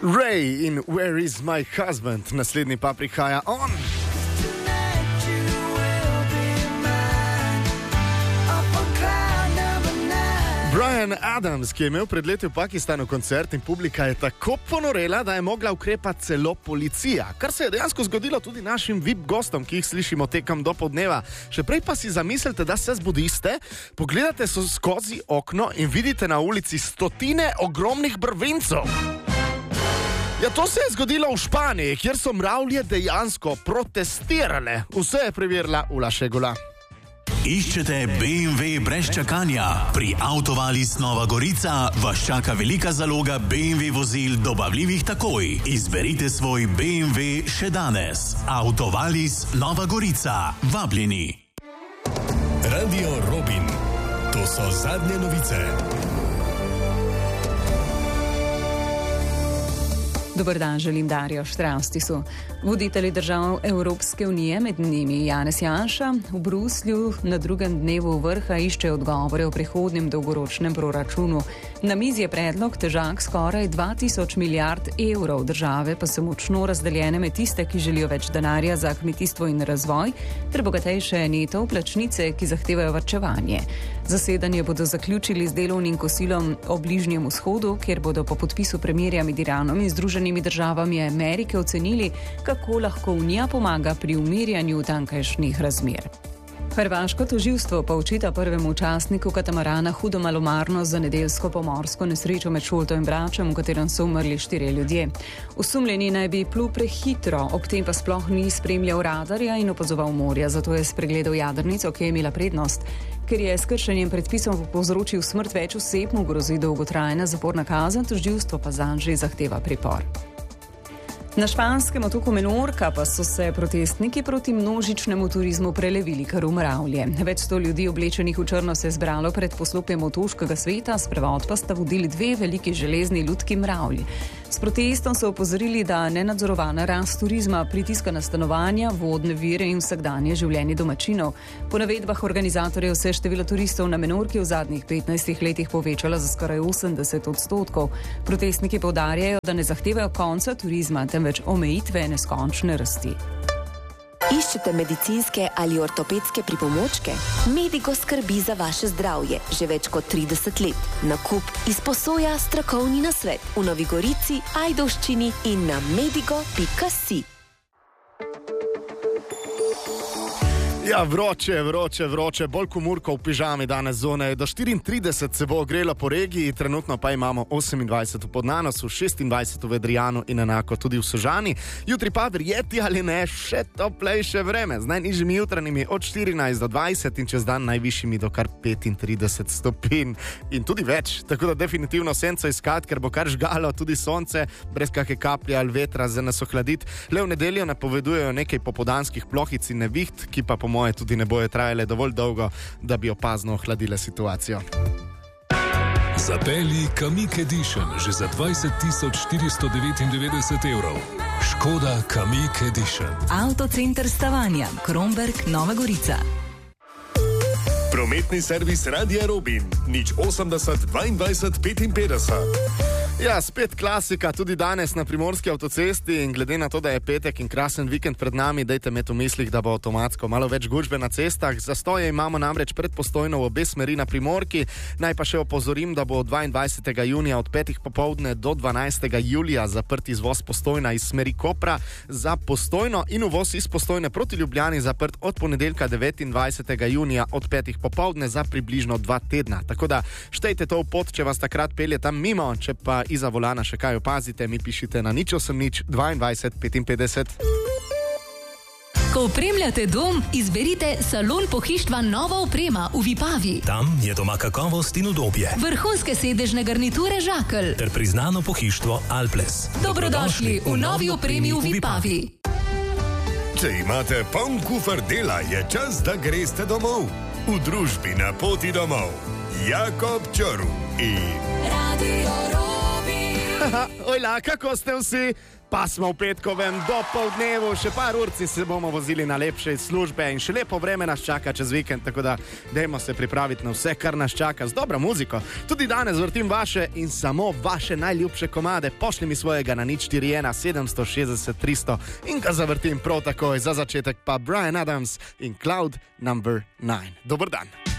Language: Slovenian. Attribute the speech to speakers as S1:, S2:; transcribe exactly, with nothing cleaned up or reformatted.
S1: Ray in Where is my husband? Naslednji pa prihaja on. Bryan Adams, ki je imel pred leti v Pakistanu koncert in publika je tako ponorela, da je mogla ukrepati celo policija. Kar se je dejansko zgodilo tudi našim V I P gostom, ki jih slišimo tekom do podneva. Še prej pa si zamislite, da se zbudiste, pogledate so skozi okno in vidite na ulici stotine ogromnih brvincev. Ja, to se je zgodilo v Španiji, kjer so mravlje dejansko protestirale. Vse je preverila Ula Šegula.
S2: Iščete B M W brez čakanja? Pri Autovalis Nova Gorica vas čaka velika zaloga B M W vozil dobavljivih takoj. Izberite svoj B M W še danes. Autovalis Nova Gorica. Vabljeni.
S3: Radio Robin. To so zadnje novice.
S4: Dober dan, želim Darjo Štrastisu. Voditelji držav Evropske unije, med njimi Janez Janša, v Bruslju na drugem dnevu vrha iščejo odgovore o prihodnjem dolgoročnem proračunu. Na mizi je predlog težak skoraj dva tisoč milijard evrov, države pa so močno razdeljene med tiste, ki želijo več denarja za kmetijstvo in razvoj, ter bogatejše neto vplačnice, ki zahtevajo varčevanje. Zasedanje bodo zaključili z delovnim kosilom o Bližnjem vzhodu, kjer bodo po podpisu premirja med Iranom in Združenimi državami Amerike ocenili, kako lahko Unija pomaga pri umirjanju tamkajšnjih razmer. Hrvaško tožilstvo pa očita prvemu učastniku katamarana hudo malomarnost za nedeljsko pomorsko nesrečo med Šolto in Bračem, v katerem so umrli štirje ljudje. Osumljeni naj bi plul prehitro, ob tem pa sploh ni spremljal radarja in opazoval morja, zato je spregledal jadrnico, ki je imela prednost. Ker je s kršenjem predpisov povzročil smrt več oseb, mu grozi dolgotrajna zaporna kazen, tožilstvo pa zanj že zahteva pripor. Na španskem otoku Menorca pa so se protestniki proti množičnemu turizmu prelevili kar v mravlje. Več sto ljudi oblečenih v črno se je zbralo pred poslopjem otoškega sveta, sprevod pa sta vodili dve veliki železni lutki mravlji. S protestom so opozorili, da nenadzorovana rast turizma pritiska na stanovanja, vodne vire in vsakdanje življenje domačinov. Po navedbah organizatorjev se je število turistov na Menorki v zadnjih petnajstih letih povečalo za skoraj osemdeset odstotkov. Protestniki poudarjajo, da ne zahtevajo konca turizma, temveč omejitve neskončne rasti.
S5: Iščete medicinske ali ortopedske pripomočke? Medigo skrbi za vaše zdravje že več kot trideset let. Nakup, izposoja, strokovni nasvet v Novi Gorici, Ajdovščini in na medigo pika si.
S1: Ja, vroče, vroče, vroče, bolj kumurko v pižami danes zone. Do štiriintrideset se bo ogrelo po regiji, trenutno pa imamo osemindvajset v Podnanosu, šestindvajset v Vedrijanu in enako tudi v Sožani. Jutri pa verjeti ali ne, še toplejše vreme, z najnižjimi jutranjimi od štirinajst do dvajset in čez dan najvišjimi do kar petintrideset stopinj in tudi več. Tako da definitivno senco iskat, ker bo kar žgalo tudi sonce, brez kakšne kaplje ali vetra za nas ohladiti. Le v nedeljo napovedujejo nekaj popoldanskih plohic in neviht, ki pa po moje tudi ne bojo trajale dovolj dolgo, da bi opazno ohladile situacijo.
S3: Zapelji Kamiq Edition že za dvajset tisoč štiristo devetindevetdeset evrov. Škoda Kamiq Edition.
S6: Avtocenter Stavanja, Kromberk, Nova Gorica.
S3: Prometni servis Radia Robin. nič osemdeset dvaindvajset petinpetdeset.
S1: Ja, spet klasika, tudi danes na primorski avtocesti in glede na to, da je petek in krasen vikend pred nami, dajte imeti v mislih, da bo avtomatsko malo več gužbe na cestah. Zastoje imamo namreč pred Postojno v obe smeri na Primorki. Naj pa še opozorim, da bo od dvaindvajsetega junija od petih popoldne do dvanajstega julija zaprt izvoz Postojna iz smeri Kopra za Postojno in uvoz iz Postojne proti Ljubljani zaprt od ponedeljka devetindvajsetega junija od petih popoldne za približno dva tedna. Tako da štejte to v pot, če vas takrat pelje tam mimo, če pa iza volana še kaj opazite, mi pišite na nič osem nič dvaindvajset petinpetdeset.
S6: Ko opremljate dom, izberite Salon pohištva Nova oprema v Vipavi.
S7: Tam je doma kakovost in udobje.
S6: Vrhunske sedežne garniture Žakelj.
S7: Ter priznano pohištvo Alples.
S6: Dobrodošli v novi opremi v Vipavi.
S3: Če imate poln kufer dela, je čas, da greste domov. V družbi Na poti domov. Jakob Čorv in
S1: Ojla, kako ste vsi? Pa smo v petkovem dopoldnevu, še par urci se bomo vozili na lepše službe in še lepo vreme nas čaka čez vikend, tako da dajmo se pripraviti na vse, kar nas čaka z dobro muziko. Tudi danes vrtim vaše in samo vaše najljubše komade. Pošli mi svojega na nič štiri ena sedem šest šest tristo in ga zavrtim prav takoj. Za začetek pa Bryan Adams in Cloud number nine. Dober dan.